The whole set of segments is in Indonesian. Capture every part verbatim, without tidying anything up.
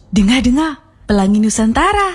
Dengar-dengar, Pelangi Nusantara.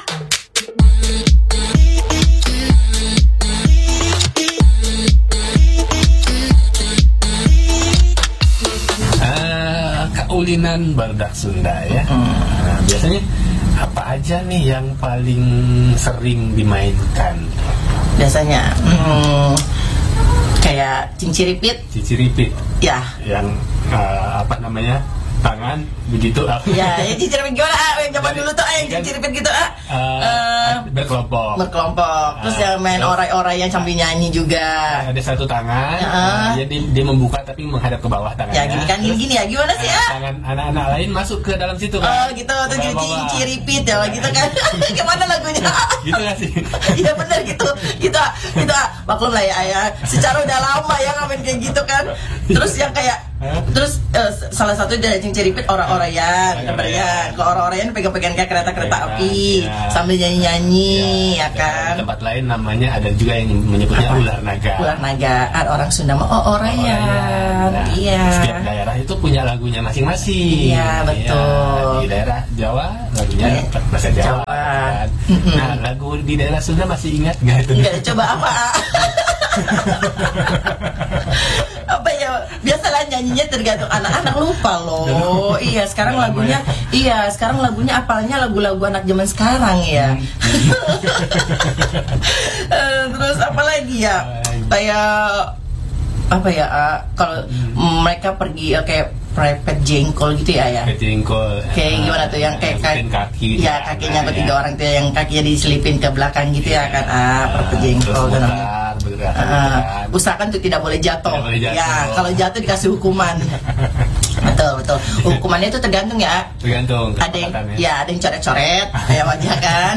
Uh, kaulinan barudak Sunda ya. Hmm. Nah, biasanya apa aja nih yang paling sering dimainkan? Biasanya hmm, kayak cinciripit. Cinciripit. Ya. Yang uh, apa namanya? Tangan begitu. Ya, ya cinciripit gimana? Ah, yang zaman dulu tuh, ah, yang cinciripit gitu ah. Uh, uh, berkelompok. Berkelompok. Terus uh, yang main orai-orai yang sambil nyanyi juga. Ada satu tangan, uh, uh, jadi dia membuka tapi menghadap ke bawah tangannya. Ya gini kan, gini gini ya. Gimana sih ah? Tangan anak-anak lain masuk ke dalam situ kan. Oh gitu, tuh jadi cinciripit ya gitu kan. Gimana lagunya? Gitu nggak sih? Iya benar gitu. Gitu ah, gitu ah. Maklum lah ya ayah. Secara udah lama ya ngamen kayak gitu kan. Terus yang kayak terus uh, salah satu dari cinciripit orang-orayan, orang-orayan. Kalau orang-orayan pegang-pegang kayak kereta-kereta ya, api ya. Sambil nyanyi-nyanyi ya, ya kan. Di tempat lain namanya ada juga yang menyebutnya apa? Ular naga. Ular naga. Orang Sunda mah oh orayan. Nah, iya. Setiap daerah itu punya lagunya masing-masing. Iya betul. Ya, di daerah Jawa lagunya ya. Bahasa Jawa. Jawa. Kan? Mm-hmm. Nah lagu di daerah Sunda masih ingat nggak itu? Nggak, coba apa? Apa ya, biasalah nyanyinya tergantung anak-anak, lupa loh. Iya sekarang lagunya iya sekarang lagunya apalnya lagu-lagu anak zaman sekarang ya. Terus apa lagi ya, kayak apa ya uh, kalau hmm. mereka pergi uh, kayak prepet jengkol gitu ya ya. Jengkol. Kayak gimana tuh yang kayak kaki, kaki ya kakinya nah, ketiga ya. Orang tuh yang kakinya diselipin ke belakang gitu ya, ya kan ah prepet jengkol kan. Bergerak, uh, usahakan tuh tidak boleh jatuh. Tidak boleh jatuh. Ya kalau jatuh dikasih hukuman. Betul betul. Hukumannya itu tergantung ya. Tergantung. Ada yang ya ada yang coret-coret kayak wajah kan.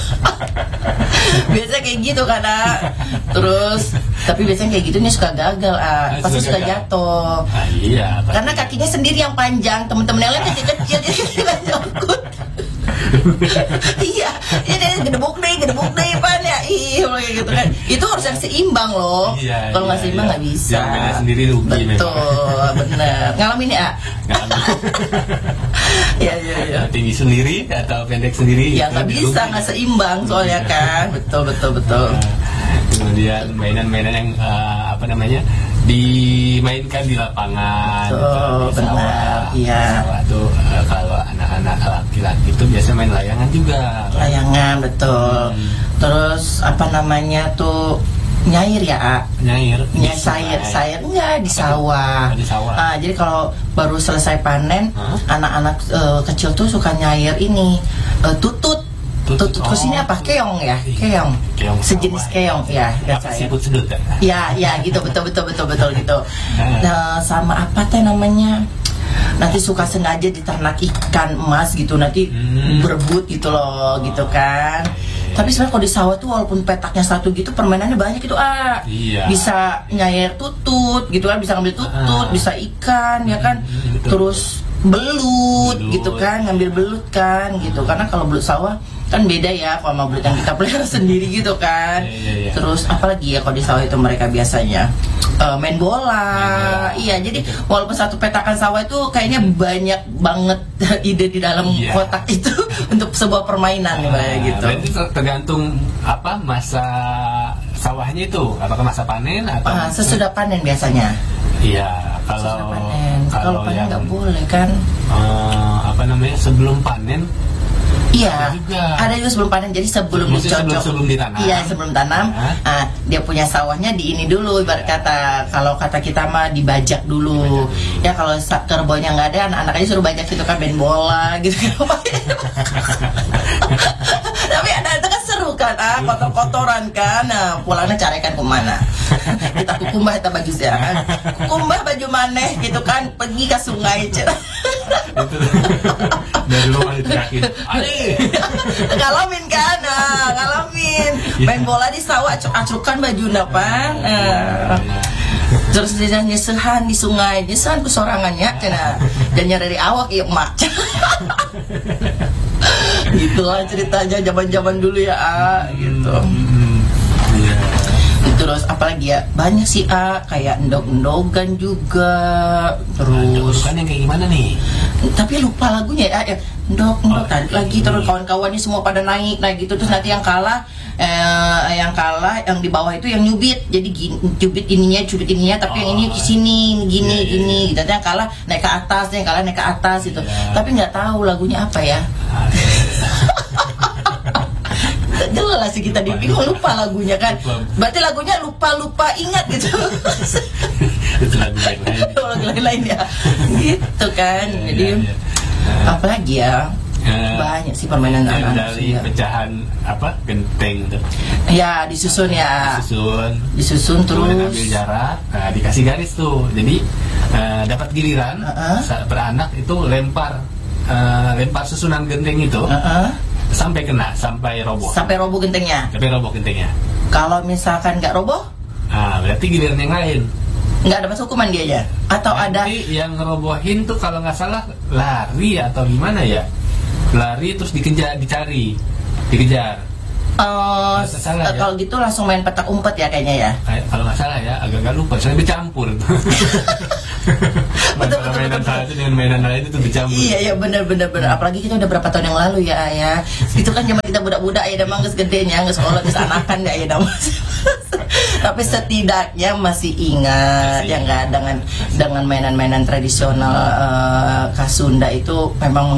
Biasa kayak gitu karena terus tapi biasanya kayak gitu nih suka gagal ah pasti suka, suka jatuh. Ah, iya. Pasti. Karena kakinya sendiri yang panjang, temen-temen yang lain kecil-kecil jadi tidak nyangkut. Iya, ini gedebuk deh, gedebuk deh, pan ya, iya kayak gitu kan. Itu harus yang seimbang loh. Iya, kalau nggak iya, seimbang nggak iya. bisa. Yang sendiri rugi. Betul, bener. Ngalamin ya? Ngalamin. Iya, iya, iya. Tinggi sendiri atau pendek sendiri? Ya nggak bisa, nggak seimbang soalnya kan. Betul, betul, betul. Kemudian mainan-mainan yang uh, apa namanya dimainkan di lapangan, oh, di sawah, iya. sawah tuh uh, kalau anak-anak laki-laki itu biasa main layangan juga. Layangan betul. Hmm. Terus apa namanya tuh nyair ya? A? Nyair. Nyair sayur, sayur enggak di sawah. Di sawah. Ah, jadi kalau baru selesai panen, huh? anak-anak uh, kecil tuh suka nyair ini uh, tutut. Tutut ke sini apa? Keong ya? Keong. Keong sejenis keong ya. Apa siput sedut ya? Ya, ya gitu betul betul betul betul gitu. Nah, sama apa teh namanya? Nanti suka sengaja diternak ikan emas gitu, nanti hmm. berebut gitu loh, gitu kan. Tapi sebenarnya kalau di sawah tuh walaupun petaknya satu gitu permainannya banyak gitu ah. Iya. Bisa nyair tutut gitu kan, bisa ngambil tutut, ah. bisa ikan ya kan. Hmm, terus belut, belut gitu kan, ngambil belut kan gitu. Karena kalau belut sawah kan beda ya kalau sama belut yang kita pelihara sendiri gitu kan. Yeah, yeah, yeah. Terus apalagi ya kalau di sawah itu mereka biasanya uh, main bola. Main bola. Iya, jadi walaupun satu petakan sawah itu kayaknya banyak banget ide di dalam yeah. kotak itu untuk sebuah permainan nih uh, gitu. Berarti tergantung apa masa sawahnya itu, apakah masa panen atau uh, sesudah panen biasanya. Iya, kalau panen. Kalau panen nggak boleh kan? Uh, apa namanya sebelum panen? Iya, ada juga sebelum panen. Jadi sebelum Maksudnya dicocok, sebelum, sebelum ditanam. Iya, sebelum tanam, uh, dia punya sawahnya di ini dulu. Ibarat kata, kalau kata kita mah dibajak dulu. Dibajak. Ya kalau kerbaunya nggak ada, anak-anak aja suruh bajak gitu kan, main bola gitu. Tapi ada itu kan seru kan, ah kotor-kotoran kan. Nah, pulangnya carikan kemana? Kita kukumbah kita baju sih kan, kukumbah baju maneh gitu kan, pergi ke sungai cerah. Dari rumah diterakin, Ali, ngalamin kan, nah, ngalamin, main bola di sawah, acuk-acukan baju napan, nah. Terus dia nyesehan di sungai, nyesehan ku sorangannya, cina, dan dari awak iya emak. Gitulah ceritanya zaman-zaman dulu ya, ah, gitu. Terus apalagi ya, banyak sih ah kayak endog-endogan juga. Terus kan yang kayak gimana nih? Tapi lupa lagunya ya, ya endog endog oh, lagi terus kawan-kawannya semua pada naik naik gitu, terus nanti yang kalah eh, yang kalah yang di bawah itu yang nyubit, jadi gini, cubit ininya cubit ininya tapi oh, yang ini ke sini gini yeah, gini yeah. Gitu. Yang kalah naik ke atas, yang kalah naik ke atas itu yeah. Tapi nggak tahu lagunya apa ya. Jelas sih kita dipingung lupa lagunya kan. Berarti lagunya lupa-lupa ingat gitu. Itu lagu lain-lain. Lagu lain-lain ya. Gitu kan. Ya, jadi ya, ya. Apalagi ya? Uh, banyak sih permainan anak-anak dari ya. Pecahan apa? Genteng tuh. Ya, disusun ya. Disusun. Disusun terus. Kemudian ambil jarak. Nah, dikasih garis tuh. Jadi uh, dapat giliran uh-uh. saat beranak itu lempar uh, lempar susunan genteng itu. Uh-uh. Sampai kena, sampai roboh. Sampai roboh gentengnya. Sampai roboh gentengnya. Kalau misalkan nggak roboh? Ah, berarti giliran yang lain. Nggak dapat hukuman dia aja? Atau nanti ada? Yang ngerobohin tuh kalau nggak salah lari atau gimana ya? Lari terus dikejar, dicari, dikejar. Uh, salah, uh, ya? Kalau gitu langsung main petak umpet ya kayaknya ya. Kayak, kalau nggak salah ya, agak-agak lupa. Saya bercampur. Betul, betul, mainan betul, satu dengan mainan lain itu bercampur. Iya iya benar benar benar. Apalagi kita udah berapa tahun yang lalu ya ya. Itu kan zaman kita budak-budak ya, damang geus gedenya, geus sekolah, geus anakan ya ya damang. Tapi setidaknya masih ingat masih yang nggak dengan dengan mainan-mainan tradisional uh, khas Sunda itu memang